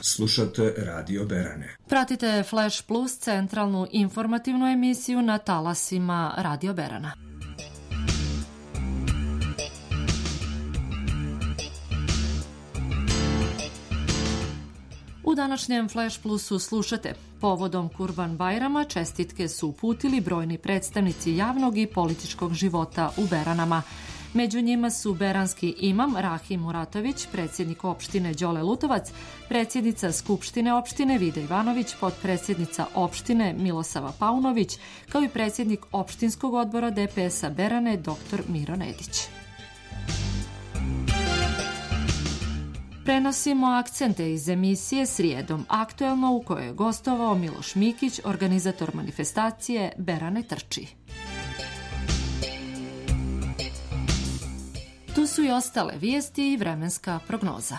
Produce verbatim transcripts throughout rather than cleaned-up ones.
Slušate Radio Berane. Pratite Flash Plus, centralnu informativnu emisiju na talasima Radio Berana. U današnjem Flash Plusu slušate: povodom Kurban Bajrama čestitke su uputili brojni predstavnici javnog i političkog života u Beranama. Među njima su beranski imam Rahim Muratović, predsjednik opštine Đole Lutovac, predsjednica Skupštine opštine Vida Ivanović, potpredsjednica opštine Milosava Paunović, kao i predsjednik opštinskog odbora D P S-a Berane dr Miro Nedić. Prenosimo akcente iz emisije Srijedom aktuelno, u kojoj je gostovao Miloš Mikić, organizator manifestacije Berane trči. Tu su i ostale vijesti i vremenska prognoza.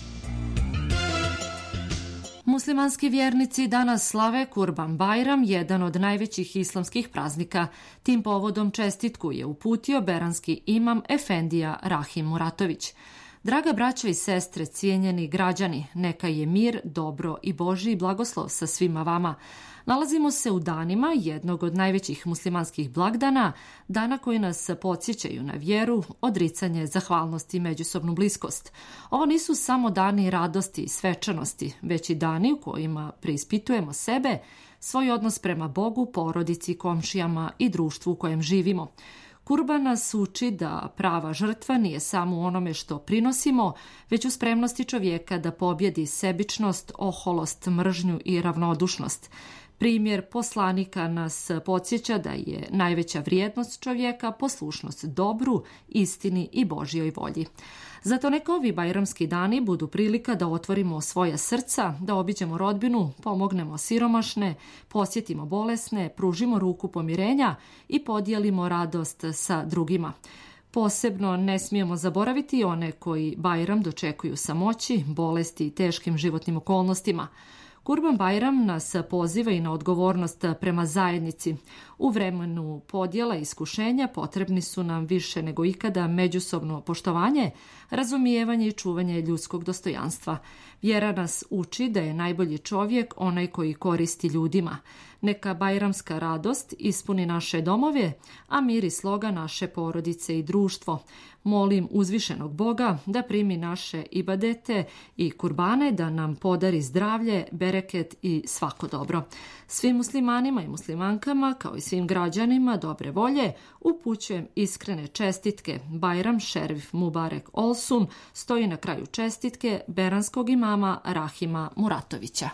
Muslimanski vjernici danas slave Kurban Bajram, jedan od najvećih islamskih praznika. Tim povodom čestitku je uputio beranski imam Efendija Rahim Muratović. Draga braćo i sestre, cijenjeni građani, neka je mir, dobro i Božji blagoslov sa svima vama. Nalazimo se u danima jednog od najvećih muslimanskih blagdana, dana koji nas podsjećaju na vjeru, odricanje, zahvalnost i međusobnu bliskost. Ovo nisu samo dani radosti i svečanosti, već i dani u kojima preispitujemo sebe, svoj odnos prema Bogu, porodici, komšijama i društvu u kojem živimo. Kurban nas uči da prava žrtva nije samo u onome što prinosimo, već u spremnosti čovjeka da pobjedi sebičnost, oholost, mržnju i ravnodušnost. Primjer poslanika nas podsjeća da je najveća vrijednost čovjeka poslušnost dobru, istini i Božjoj volji. Zato neka ovi bajramski dani budu prilika da otvorimo svoja srca, da obiđemo rodbinu, pomognemo siromašne, posjetimo bolesne, pružimo ruku pomirenja i podijelimo radost sa drugima. Posebno ne smijemo zaboraviti one koji Bajram dočekuju samoći, bolesti i teškim životnim okolnostima. Kurban Bajram nas poziva i na odgovornost prema zajednici. U vremenu podjela i iskušenja potrebni su nam više nego ikada međusobno poštovanje, razumijevanje i čuvanje ljudskog dostojanstva. Vjera nas uči da je najbolji čovjek onaj koji koristi ljudima. Neka bajramska radost ispuni naše domove, a mir i sloga naše porodice i društvo. Molim uzvišenog Boga da primi naše ibadete i kurbane, da nam podari zdravlje, bereket i svako dobro. Svim muslimanima i muslimankama, kao i svim građanima dobre volje, upućujem iskrene čestitke. Bajram Šerif Mubarek Olsun stoji na kraju čestitke beranskog imama Rahima Muratovića.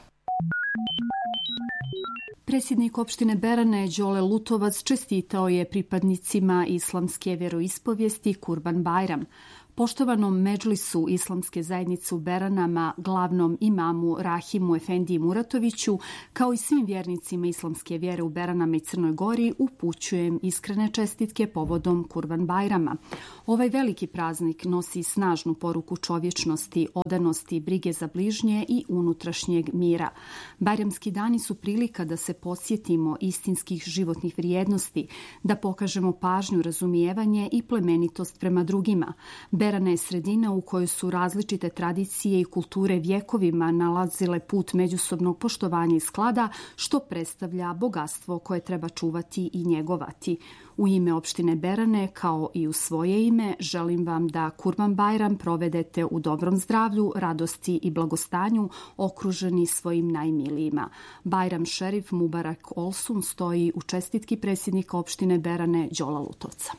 Predsjednik opštine Berane Đole Lutovac čestitao je pripadnicima islamske vjeroispovijesti Kurban Bajram. Poštovanom medžlisu islamske zajednice u Beranama, glavnom imamu Rahimu Efendiji Muratoviću, kao i svim vjernicima islamske vjere u Beranama i Crnoj Gori, upućujem iskrene čestitke povodom Kurban Bajrama. Ovaj veliki praznik nosi snažnu poruku čovječnosti, odanosti, brige za bližnje i unutrašnjeg mira. Bajramski dani su prilika da se podsjetimo istinskih životnih vrijednosti, da pokažemo pažnju, razumijevanje i plemenitost prema drugima. Berana je sredina u kojoj su različite tradicije i kulture vjekovima nalazile put međusobnog poštovanja i sklada, što predstavlja bogatstvo koje treba čuvati i njegovati. U ime opštine Berane, kao i u svoje ime, želim vam da Kurban Bajram provedete u dobrom zdravlju, radosti i blagostanju, okruženi svojim najmilijima. Bajram Šerif Mubarak Olsun stoji u čestitki predsjednika opštine Berane Đola Lutovca.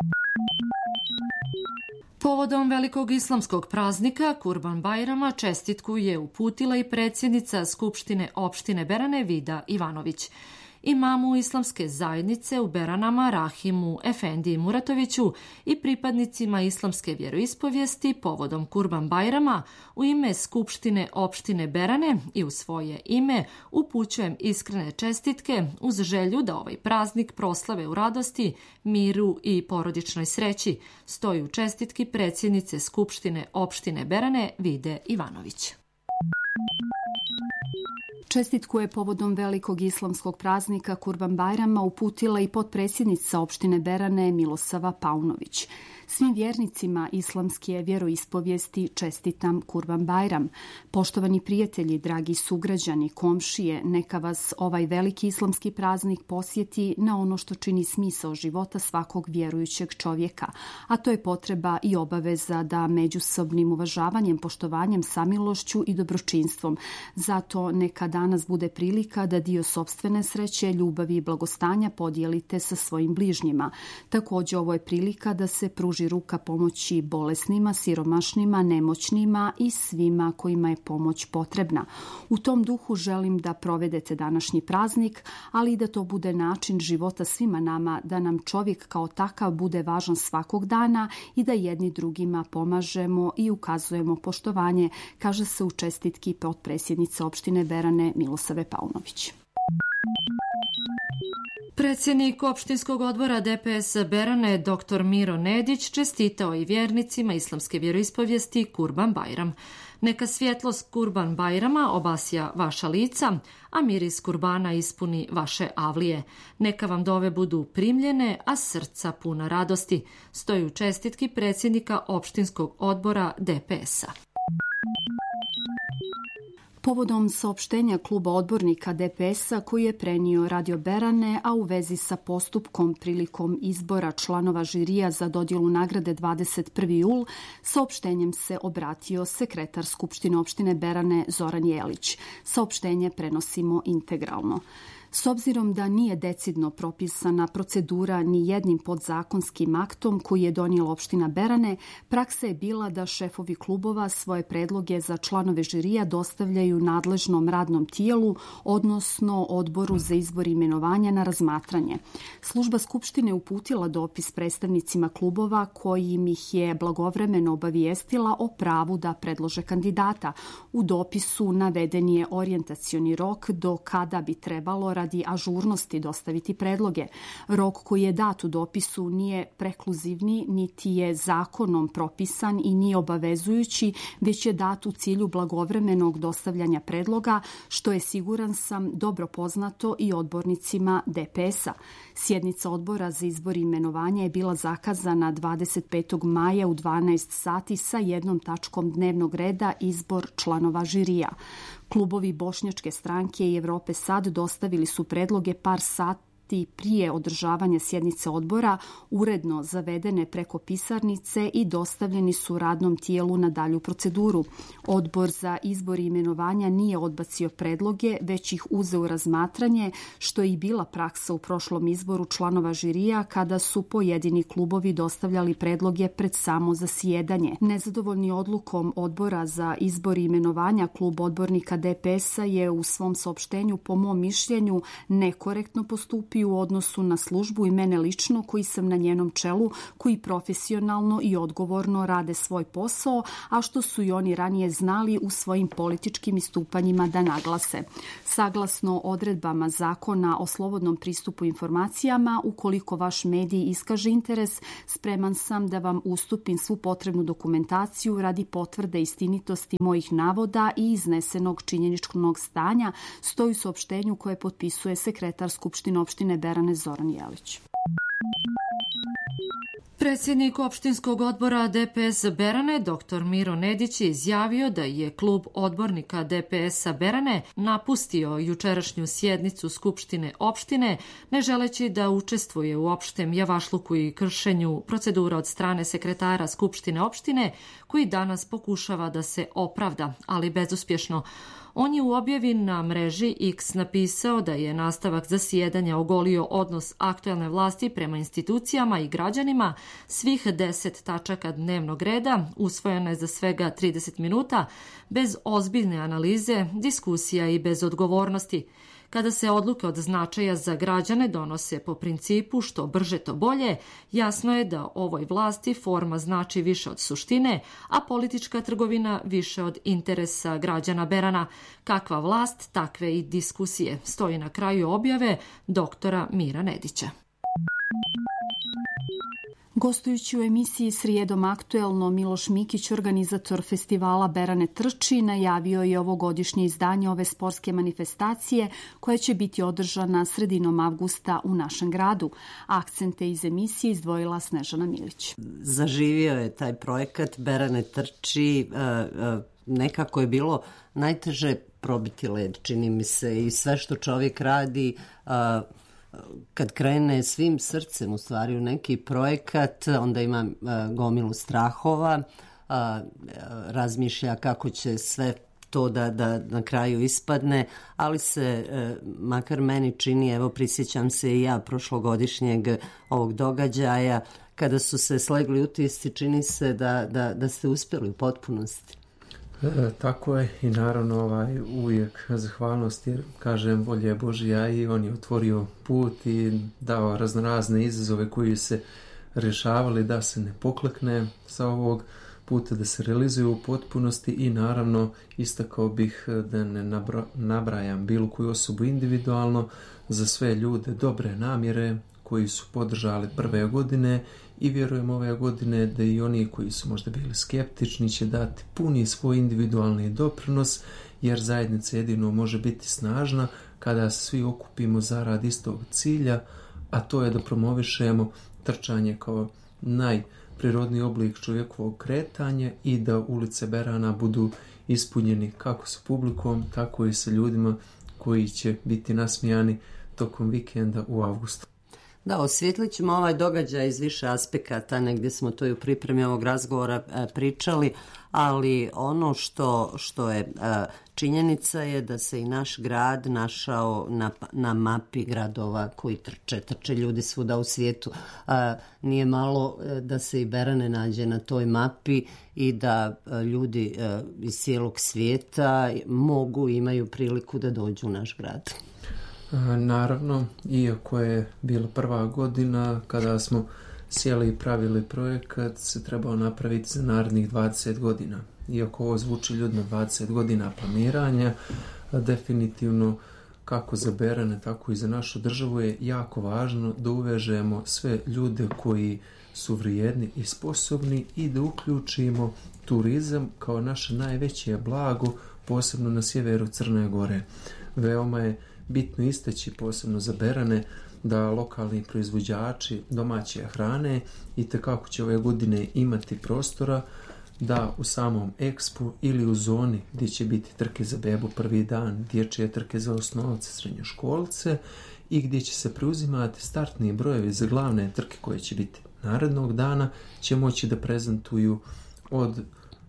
Povodom velikog islamskog praznika Kurban Bajrama čestitku je uputila i predsjednica Skupštine opštine Berane Vida Ivanović. Imamu islamske zajednice u Beranama Rahimu Efendiji Muratoviću i pripadnicima islamske vjeroispovijesti povodom Kurban Bajrama u ime Skupštine opštine Berane i u svoje ime upućujem iskrene čestitke uz želju da ovaj praznik proslave u radosti, miru i porodičnoj sreći, stoji u čestitki predsjednice Skupštine opštine Berane Vide Ivanović. Čestitku je povodom velikog islamskog praznika Kurban Bajrama uputila i potpredsjednica opštine Berane Milosava Paunović. Svim vjernicima islamske vjeroispovijesti čestitam Kurban Bajram. Poštovani prijatelji, dragi sugrađani, komšije, neka vas ovaj veliki islamski praznik posjeti na ono što čini smisao života svakog vjerujućeg čovjeka, a to je potreba i obaveza da međusobnim uvažavanjem, poštovanjem, samilošću i dobročinstvom. Zato neka danas bude prilika da dio sopstvene sreće, ljubavi i blagostanja podijelite sa svojim bližnjima. Također ovo je prilika da se pruži ruka pomoći bolesnima, siromašnima, nemoćnima i svima kojima je pomoć potrebna. U tom duhu želim da provedete današnji praznik, ali i da to bude način života svima nama, da nam čovjek kao takav bude važan svakog dana i da jedni drugima pomažemo i ukazujemo poštovanje, kaže se u čestitki potpredsjednice opštine Berane Milosave Paunović. Predsjednik opštinskog odbora D P S Berane dr Miro Nedić čestitao i vjernicima islamske vjeroispovijesti Kurban Bajram. Neka svjetlost Kurban Bajrama obasja vaša lica, a miris kurbana ispuni vaše avlije. Neka vam dove budu primljene, a srca puna radosti, stoji u čestitki predsjednika opštinskog odbora D P S-a. Povodom saopštenja kluba odbornika D P S-a koji je prenio Radio Berane, a u vezi sa postupkom prilikom izbora članova žirija za dodjelu nagrade dvadeset prvi jul, saopštenjem se obratio sekretar Skupštine opštine Berane Zoran Jelić. Saopštenje prenosimo integralno. S obzirom da nije decidno propisana procedura ni jednim podzakonskim aktom koji je donijela opština Berane, praksa je bila da šefovi klubova svoje predloge za članove žirija dostavljaju nadležnom radnom tijelu, odnosno odboru za izbor i imenovanja na razmatranje. Služba Skupštine uputila dopis predstavnicima klubova kojim ih je blagovremeno obavijestila o pravu da predlože kandidata. U dopisu naveden je orijentacioni rok do kada bi trebalo radi ažurnosti dostaviti predloge. Rok koji je dat u dopisu nije prekluzivni, niti je zakonom propisan i nije obavezujući, već je dat u cilju blagovremenog dostavljanja predloga, što je, siguran sam, dobro poznato i odbornicima D P S-a. Sjednica odbora za izbor i imenovanja je bila zakazana dvadeset petog maja u dvanaest sati sa jednom tačkom dnevnog reda izbor članova žirija. Klubovi Bošnjačke stranke i Evrope Sad dostavili su predloge par sati prije održavanja sjednice odbora, uredno zavedene preko pisarnice i dostavljeni su radnom tijelu na dalju proceduru. Odbor za izbor i imenovanja nije odbacio predloge, već ih uzeo u razmatranje, što je i bila praksa u prošlom izboru članova žirija kada su pojedini klubovi dostavljali predloge pred samo zasjedanje. Nezadovoljni odlukom odbora za izbor i imenovanja, klub odbornika D P S-a je u svom saopštenju, po mom mišljenju, nekorektno postupio u odnosu na službu i mene lično koji sam na njenom čelu, koji profesionalno i odgovorno rade svoj posao, a što su i oni ranije znali u svojim političkim istupanjima da naglase. Saglasno odredbama Zakona o slobodnom pristupu informacijama, ukoliko vaš medij iskaže interes, spreman sam da vam ustupim svu potrebnu dokumentaciju radi potvrde istinitosti mojih navoda i iznesenog činjeničnog stanja, stoji u saopštenju koje potpisuje sekretar Skupštine opštine Berane Zoran Jelić. Predsjednik opštinskog odbora D P S Berane dr Miro Nedić je izjavio da je klub odbornika D P S-a Berane napustio jučerašnju sjednicu Skupštine opštine, ne želeći da učestvuje u opštem javašluku i kršenju procedura od strane sekretara Skupštine opštine, koji danas pokušava da se opravda, ali bezuspješno. On je u objavi na mreži X napisao da je nastavak zasjedanja ogolio odnos aktuelne vlasti prema institucijama i građanima. Svih deset tačaka dnevnog reda usvojeno je za svega trideset minuta, bez ozbiljne analize, diskusija i bez odgovornosti. Kada se odluke od značaja za građane donose po principu što brže to bolje, jasno je da ovoj vlasti forma znači više od suštine, a politička trgovina više od interesa građana Berana. Kakva vlast, takve i diskusije, stoji na kraju objave doktora Mira Nedića. Gostujući u emisiji Srijedom aktuelno, Miloš Mikić, organizator festivala Berane trči, najavio je ovogodišnje izdanje ove sportske manifestacije koja će biti održana sredinom avgusta u našem gradu. Akcente iz emisije izdvojila Snežana Milić. Zaživio je taj projekat Berane trči, nekako je bilo najteže probiti led, čini mi se, i sve što čovjek radi kad krene svim srcem u stvari u neki projekat, onda ima gomilu strahova, razmišlja kako će sve to da, da na kraju ispadne, ali se, makar meni čini, evo prisjećam se i ja prošlogodišnjeg ovog događaja, kada su se slegli utisci, čini se da, da, da ste uspjeli u potpunosti. E, tako je i naravno ovaj, uvijek zahvalnost jer kažem volje Božja i on je otvorio put i dao raznorazne izazove koji se rješavali da se ne poklekne sa ovog puta, da se realizuju u potpunosti i naravno istakao bih da ne nabra, nabrajam bilo koju osobu individualno, za sve ljude dobre namjere koji su podržali prve godine i vjerujem ove godine da i oni koji su možda bili skeptični će dati puni svoj individualni doprinos, jer zajednica jedino može biti snažna kada se svi okupimo zarad istog cilja, a to je da promovišemo trčanje kao najprirodniji oblik čovjekovog kretanja i da ulice Berana budu ispunjeni kako sa publikom, tako i sa ljudima koji će biti nasmijani tokom vikenda u avgustu. Da, osvijetlit ćemo ovaj događaj iz više aspekata, negdje smo to i u pripremi ovog razgovora e, pričali, ali ono što, što je e, činjenica je da se i naš grad našao na, na mapi gradova koji trče, trče ljudi svuda u svijetu. E, nije malo e, da se i Berane nađe na toj mapi i da e, ljudi e, iz cijelog svijeta mogu, imaju priliku da dođu u naš grad. Naravno, iako je bila prva godina kada smo sjeli i pravili projekat, se trebao napraviti za narednih dvadeset godina. Iako ovo zvuči ljudno dvadeset godina planiranja, definitivno kako za Berane, tako i za našu državu je jako važno da uvežemo sve ljude koji su vrijedni i sposobni i da uključimo turizam kao naše najveće blago, posebno na sjeveru Crne Gore. Veoma je bitno istaći posebno za Berane da lokalni proizvođači domaće hrane itekako će ove godine imati prostora da u samom ekspu ili u zoni gdje će biti trke za bebu prvi dan, dječje trke za osnovce, srednjoškolce i gdje će se preuzimati startni brojevi za glavne trke koje će biti narednog dana, će moći da prezentuju od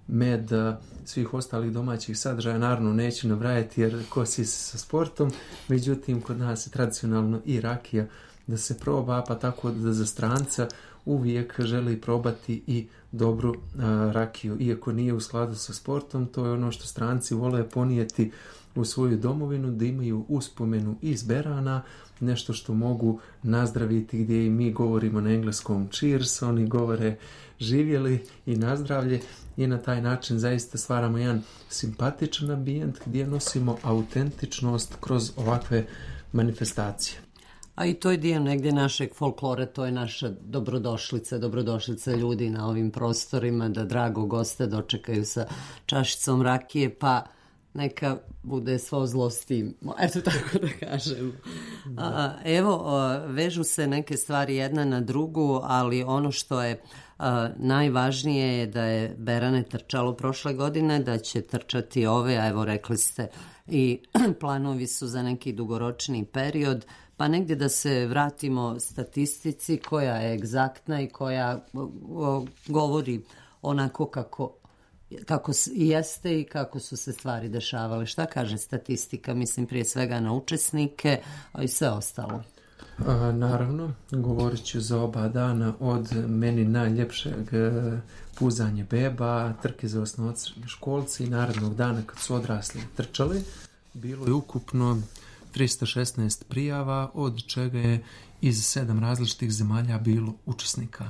meda, svih ostalih domaćih sadržaja, naravno neću nabrajati jer kosi se sa sportom, međutim kod nas je tradicionalno i rakija da se proba, pa tako da za stranca uvijek želi probati i dobru a, rakiju, iako nije u skladu sa sportom, to je ono što stranci vole ponijeti u svoju domovinu, da imaju uspomenu iz Berana, nešto što mogu nazdraviti, gdje i mi govorimo na engleskom cheers, oni govore živjeli i nazdravlje i na taj način zaista stvaramo jedan simpatičan ambijent gdje nosimo autentičnost kroz ovakve manifestacije. A i to je dio negdje našeg folklora, to je naša dobrodošlica, dobrodošlica ljudi na ovim prostorima, da drago goste dočekaju sa čašicom rakije, pa neka bude svo zlo s tim. Eto tako da kažem. A, evo, vežu se neke stvari jedna na drugu, ali ono što je a, najvažnije je da je Berane trčalo prošle godine, da će trčati ove, a evo rekli ste i planovi su za neki dugoročni period, pa negdje da se vratimo statistici koja je egzaktna i koja o, govori onako kako kako jeste i kako su se stvari dešavale. Šta kaže statistika? Mislim prije svega na učesnike, a i sve ostalo. A, naravno, govorit ću za oba dana od meni najljepšeg puzanje beba, trke za osnovne školci i narednog dana kad su odrasli trčali. Bilo je ukupno tristo šesnaest prijava, od čega je iz sedam različitih zemalja bilo učesnika.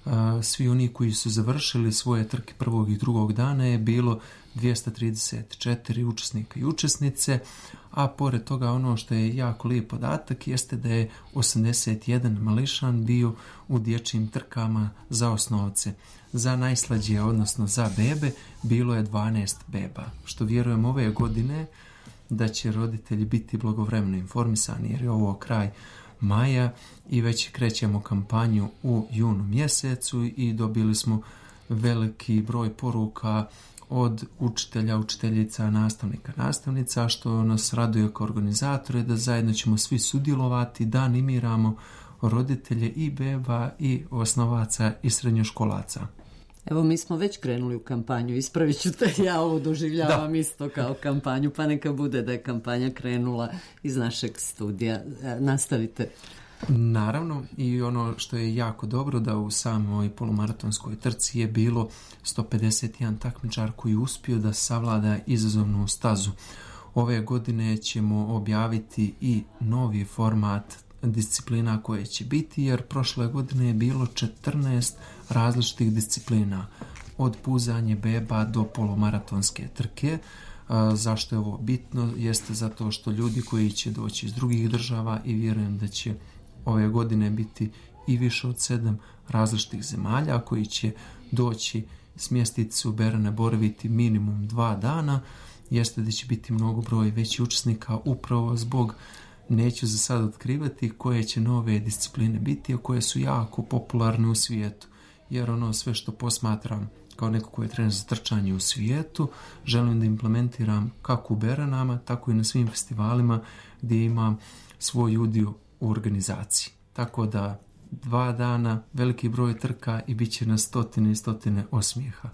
svi oni koji su završili svoje trke prvog i drugog dana je bilo dvjesto trideset četiri učesnika i učesnice, a pored toga ono što je jako lijep podatak jeste da je osamdeset jedan mališan bio u dječjim trkama za osnovce. Za najslađije, odnosno za bebe, bilo je dvanaest beba, što vjerujem ove godine da će roditelji biti blagovremeno informisani, jer je ovo kraj maja i već krećemo kampanju u junu mjesecu i dobili smo veliki broj poruka od učitelja, učiteljica, nastavnika, nastavnica, što nas raduje kao organizatore da zajedno ćemo svi sudjelovati, da animiramo roditelje i beba i osnovaca i srednjoškolaca. Evo, mi smo već krenuli u kampanju, ispravit ću te, ja ovo doživljavam da. Isto kao kampanju, pa neka bude da je kampanja krenula iz našeg studija. Nastavite. Naravno, i ono što je jako dobro da u samoj polumaratonskoj trci je bilo sto pedeset jedan takmičar koji je uspio da savlada izazovnu stazu. Ove godine ćemo objaviti i novi format disciplina koje će biti, jer prošle godine je bilo četrnaest različitih disciplina, od puzanje beba do polumaratonske trke. A, zašto je ovo bitno? Jeste zato što ljudi koji će doći iz drugih država, i vjerujem da će ove godine biti i više od sedam različitih zemalja koji će doći, smjestiti se u Berane, boraviti minimum dva dana, jeste da će biti mnogo broj veći učesnika upravo zbog, neću za sad otkrivati koje će nove discipline biti, a koje su jako popularne u svijetu, jer ono sve što posmatram kao neko koji je trener za trčanje u svijetu, želim da implementiram kako u Beranama, tako i na svim festivalima gdje imam svoj udio u organizaciji. Tako da dva dana, veliki broj trka i bit će na stotine i stotine osmijeha.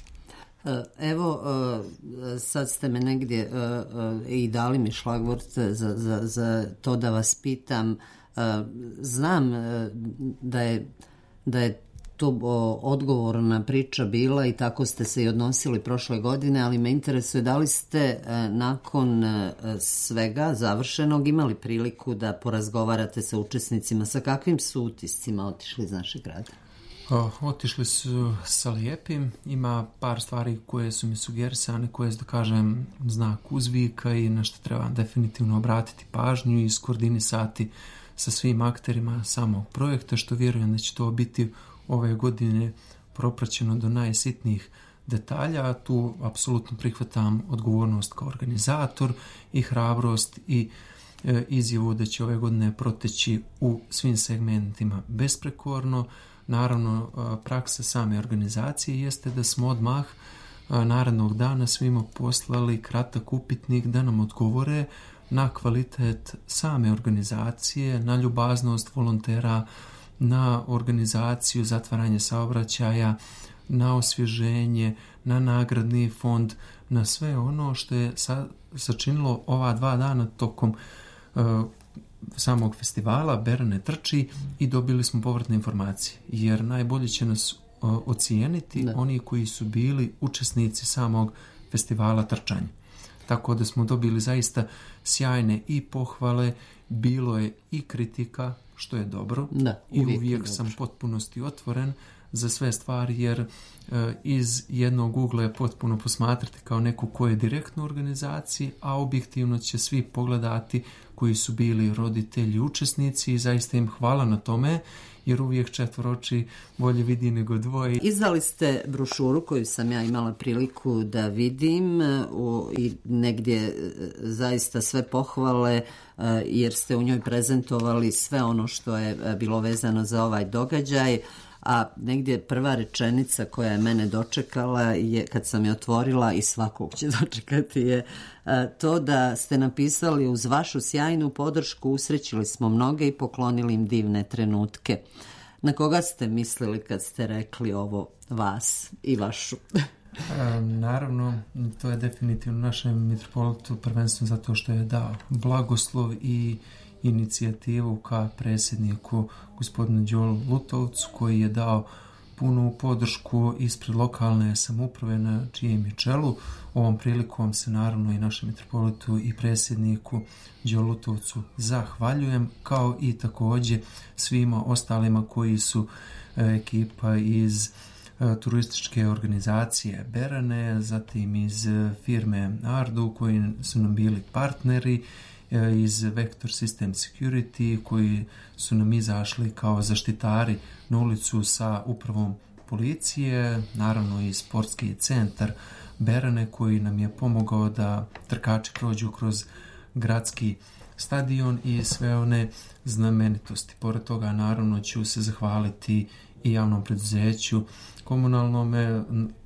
Evo, sad ste me negdje i dali mi šlagvort za, za, za to da vas pitam. Znam da je, da je to odgovorna priča bila i tako ste se i odnosili prošle godine, ali me interesuje da li ste nakon svega završenog imali priliku da porazgovarate sa učesnicima, sa kakvim su utiscima otišli iz našeg grada? O, otišli su sa lijepim, ima par stvari koje su mi sugerisane, koje su, da kažem, znak uzvika i na što treba definitivno obratiti pažnju i iskoordinisati sa svim akterima samog projekta, što vjerujem da će to biti ove godine propraćeno do najsitnijih detalja. Tu apsolutno prihvatam odgovornost kao organizator i hrabrost i e, izjavu da će ove godine proteći u svim segmentima besprekorno. Naravno, praksa same organizacije jeste da smo odmah narednog dana svima poslali kratak upitnik da nam odgovore na kvalitet same organizacije, na ljubaznost volontera, na organizaciju zatvaranje saobraćaja, na osvježenje, na nagradni fond, na sve ono što je sa, sačinilo ova dva dana tokom uh, samog festivala Berane trči, i dobili smo povratne informacije, jer najbolje će nas uh, ocijeniti da. Oni koji su bili učesnici samog festivala trčanja. Tako da smo dobili zaista sjajne i pohvale, bilo je i kritika, što je dobro, da, i uvijek, uvijek sam potpunosti otvoren za sve stvari, jer e, iz jednog ugla je potpuno posmatrati kao neko ko je direktno u organizaciji, a objektivno će svi pogledati koji su bili roditelji, učesnici, i zaista im hvala na tome, jer uvijek četvoro oči bolje vidi nego dvoje. Izdali ste brošuru koju sam ja imala priliku da vidim u, i negdje zaista sve pohvale, jer ste u njoj prezentovali sve ono što je bilo vezano za ovaj događaj, a negdje prva rečenica koja je mene dočekala je, kad sam je otvorila, i svakog će dočekati, je to da ste napisali: uz vašu sjajnu podršku usrećili smo mnoge i poklonili im divne trenutke. Na koga ste mislili kad ste rekli ovo, vas i vašu? E, naravno, to je definitivno našem mitropolitu, prvenstveno zato što je dao blagoslov i inicijativu ka predsjedniku gospodinu Đolu Lutovcu, koji je dao punu podršku ispred lokalne samouprave na čijem je čelu. Ovom prilikom se naravno i našem mitropolitu i predsjedniku Đoli Lutovcu zahvaljujem, kao i također svima ostalima koji su ekipa iz turističke organizacije Berane, zatim iz firme Ardu koji su nam bili partneri, iz Vector System Security koji su nam izašli kao zaštitari na ulicu sa upravom policije, naravno i sportski centar Berane koji nam je pomogao da trkači prođu kroz gradski stadion i sve one znamenitosti. Pored toga naravno ću se zahvaliti i javnom preduzeću komunalnome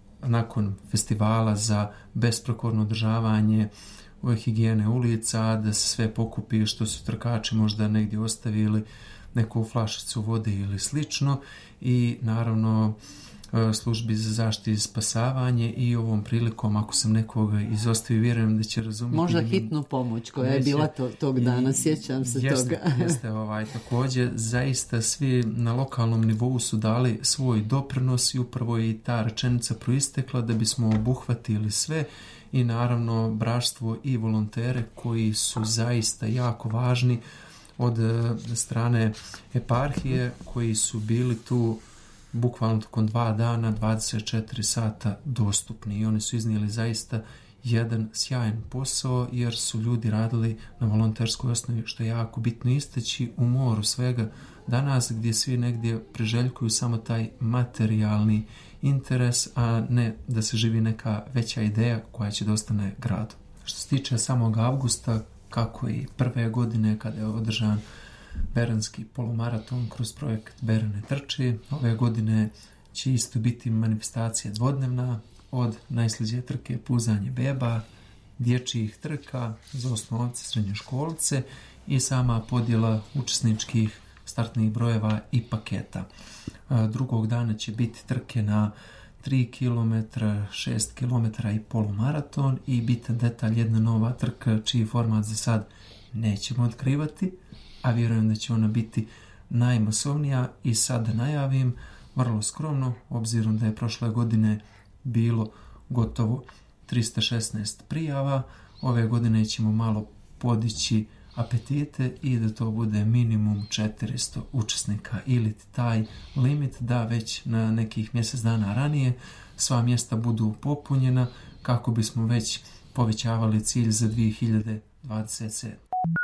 nakon festivala za besprekorno održavanje ove higijene ulica, da se sve pokupi što su trkači možda negdje ostavili, neku flašicu vode ili slično, i naravno službi za zaštitu i spasavanje. I ovom prilikom, ako sam nekoga izostavio, vjerujem da će razumjeti. Možda hitnu pomoć koja je bila to, tog dana, sjećam se jeste, toga. Jeste, ovaj, također, zaista svi na lokalnom nivou su dali svoj doprinos i upravo i ta rečenica proistekla da bismo obuhvatili sve, i naravno braštvo i volontere koji su zaista jako važni od strane eparhije, koji su bili tu bukvalno tokom dva dana, dvadeset četiri sata dostupni, i oni su iznijeli zaista jedan sjajan posao, jer su ljudi radili na volonterskoj osnovi, što je jako bitno istaći u moru svega danas, gdje svi negdje priželjkuju samo taj materijalni interes, a ne da se živi neka veća ideja koja će da ostane gradu. Što se tiče samog avgusta, kako i prve godine kada je održan beranski polumaraton kroz projekt Berane trči, ove godine će isto biti manifestacija dvodnevna, od najslađe trke puzanje beba, dječjih trka za osnovce, srednjoškolce i sama podjela učesničkih startnih brojeva i paketa. Drugog dana će biti trke na tri kilometra, šest kilometara i polumaraton, i bitan detalj jedna nova trka čiji format za sad nećemo otkrivati, a vjerujem da će ona biti najmasovnija. I sad da najavim vrlo skromno, obzirom da je prošle godine bilo gotovo tristo šesnaest prijava, ove godine ćemo malo podići apetite i da to bude minimum četiristo učesnika, ili taj limit da već na nekih mjesec dana ranije sva mjesta budu popunjena, kako bismo već povećavali cilj za dvije hiljade dvadeset sedme.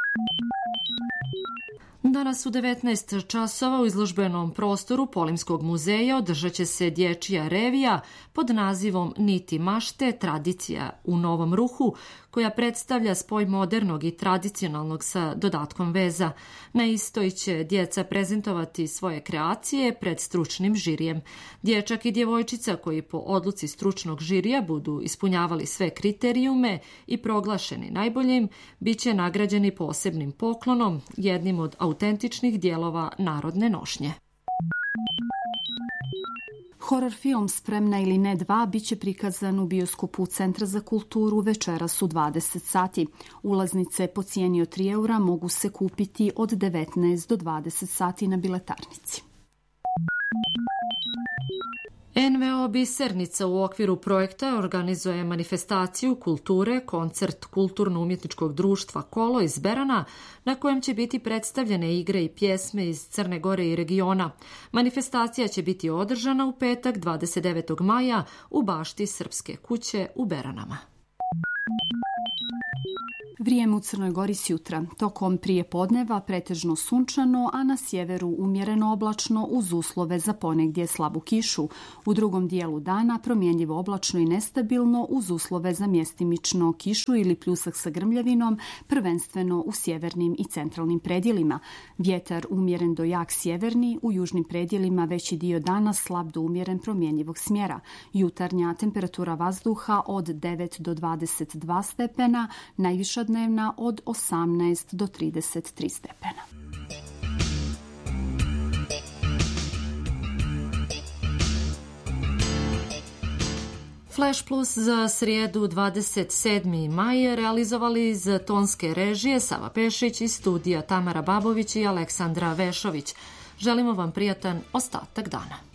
Danas u devetnaest časova u izložbenom prostoru Polimskog muzeja održat će se dječja revija pod nazivom Niti mašte, tradicija u novom ruhu, koja predstavlja spoj modernog i tradicionalnog sa dodatkom veza. Na istoj će djeca prezentovati svoje kreacije pred stručnim žirijem. Dječak i djevojčica koji po odluci stručnog žirija budu ispunjavali sve kriterijume i proglašeni najboljim, bit će nagrađeni posebnim poklonom, jednim od autentičnih dijelova narodne nošnje. Horor film Spremna ili ne dva bit će prikazan u bioskopu Centra za kulturu večeras u dvadeset sati. Ulaznice po cijeni od tri eura mogu se kupiti od devetnaest do dvadeset sati na biletarnici. en ve o Bisernica u okviru projekta organizuje manifestaciju kulture, koncert kulturno-umjetničkog društva Kolo iz Berana, na kojem će biti predstavljene igre i pjesme iz Crne Gore i regiona. Manifestacija će biti održana u petak dvadeset devetog maja u bašti Srpske kuće u Beranama. Vrijeme u Crnoj Gori s jutra. Tokom prije podneva pretežno sunčano, a na sjeveru umjereno oblačno uz uslove za ponegdje slabu kišu. U drugom dijelu dana promjenjivo oblačno i nestabilno uz uslove za mjestimično kišu ili pljusak sa grmljavinom, prvenstveno u sjevernim i centralnim predjelima. Vjetar umjeren do jak sjeverni, u južnim predjelima veći dio dana slab do umjeren promjenjivog smjera. Jutarnja temperatura vazduha od devet do dvadeset dva stepena, najviša dnevna od osamnaest do trideset tri stepena. Flash Plus za srijedu dvadeset sedmi maj realizovali iz tonske režije Sava Pešić iz studija Tamara Babović i Aleksandra Vešović. Želimo vam prijatan ostatak dana.